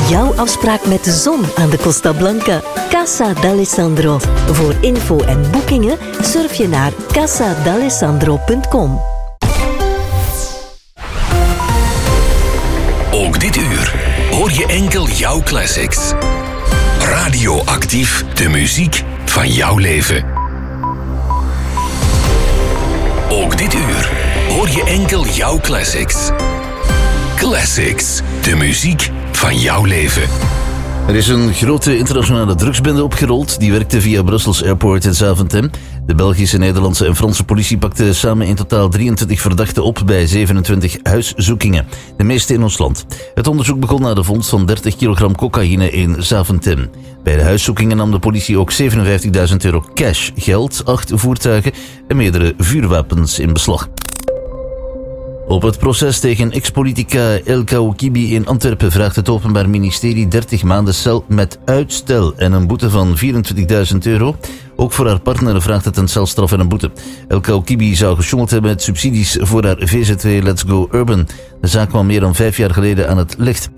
Jouw afspraak met de zon aan de Costa Blanca. Casa d'Alessandro. Voor info en boekingen surf je naar casadalessandro.com. Ook dit uur hoor je enkel jouw classics. Radioactief, de muziek van jouw leven. Ook dit uur hoor je enkel jouw classics. Classics, de muziek van jouw leven. Er is een grote internationale drugsbende opgerold. Die werkte via Brussels Airport in Zaventem. De Belgische, Nederlandse en Franse politie pakte samen in totaal 23 verdachten op bij 27 huiszoekingen. De meeste in ons land. Het onderzoek begon na de vondst van 30 kilogram cocaïne in Zaventem. Bij de huiszoekingen nam de politie ook €57.000 cash, geld, 8 voertuigen en meerdere vuurwapens in beslag. Op het proces tegen ex-politica El Kawkibi in Antwerpen vraagt het Openbaar Ministerie 30 maanden cel met uitstel en een boete van €24.000. Ook voor haar partner vraagt het een celstraf en een boete. El Kawkibi zou gesjoemeld hebben met subsidies voor haar VZW Let's Go Urban. De zaak kwam meer dan 5 jaar geleden aan het licht.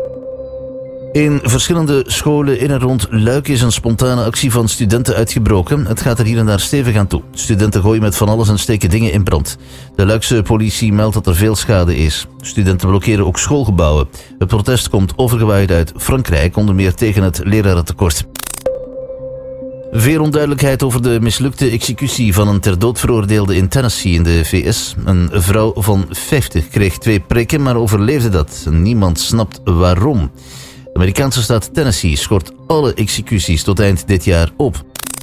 In verschillende scholen in en rond Luik is een spontane actie van studenten uitgebroken. Het gaat er hier en daar stevig aan toe. Studenten gooien met van alles en steken dingen in brand. De Luikse politie meldt dat er veel schade is. Studenten blokkeren ook schoolgebouwen. Het protest komt overgewaaid uit Frankrijk, onder meer tegen het lerarentekort. Veel onduidelijkheid over de mislukte executie van een ter dood veroordeelde in Tennessee in de VS. Een vrouw van 50 kreeg 2 prikken, maar overleefde dat. Niemand snapt waarom. De Amerikaanse staat Tennessee schort alle executies tot eind dit jaar op.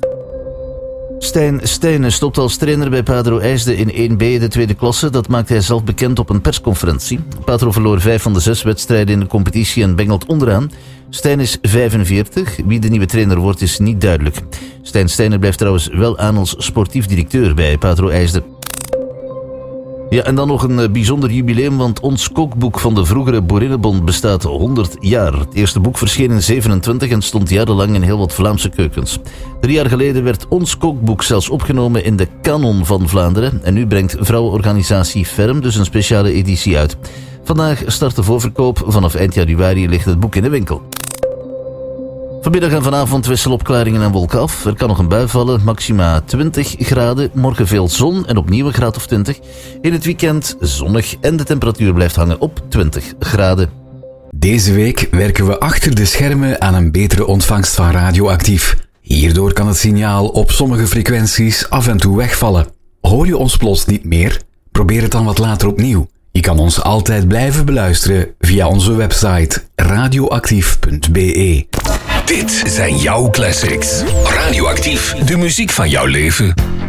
Stijn Stijnen stopt als trainer bij Patro IJsde in 1B, de tweede klasse. Dat maakt hij zelf bekend op een persconferentie. Patro verloor 5 van de 6 wedstrijden in de competitie en bengelt onderaan. Stijn is 45. Wie de nieuwe trainer wordt is niet duidelijk. Stijn Stijnen blijft trouwens wel aan als sportief directeur bij Patro IJsde. Ja, en dan nog een bijzonder jubileum, want ons kookboek van de vroegere Boerinnenbond bestaat 100 jaar. Het eerste boek verscheen in 27 en stond jarenlang in heel wat Vlaamse keukens. 3 jaar geleden werd ons kookboek zelfs opgenomen in de Canon van Vlaanderen. En nu brengt vrouwenorganisatie Ferm dus een speciale editie uit. Vandaag start de voorverkoop. Vanaf eind januari ligt het boek in de winkel. Vanmiddag en vanavond wisselopklaringen en wolken af. Er kan nog een bui vallen, maxima 20 graden. Morgen veel zon en opnieuw een graad of 20. In het weekend zonnig en de temperatuur blijft hangen op 20 graden. Deze week werken we achter de schermen aan een betere ontvangst van Radioactief. Hierdoor kan het signaal op sommige frequenties af en toe wegvallen. Hoor je ons plots niet meer? Probeer het dan wat later opnieuw. Je kan ons altijd blijven beluisteren via onze website radioactief.be. Dit zijn jouw classics. Radioactief, de muziek van jouw leven.